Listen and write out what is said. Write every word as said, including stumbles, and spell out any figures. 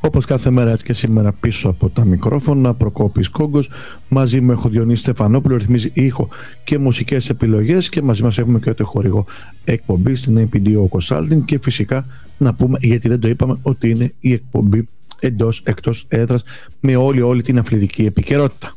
Όπως κάθε μέρα, έτσι και σήμερα, πίσω από τα μικρόφωνα, Προκόπης Κόγκος. Μαζί μου έχω Διονύση Στεφανόπουλο, ρυθμίζει ήχο και μουσικές επιλογές, και μαζί μας έχουμε και το χορηγό εκπομπή στην έι πι ντι ο Consulting. Και φυσικά να πούμε, γιατί δεν το είπαμε, ότι είναι η εκπομπή εντός εκτός έδρας με όλη, όλη την αθλητική επικαιρότητα.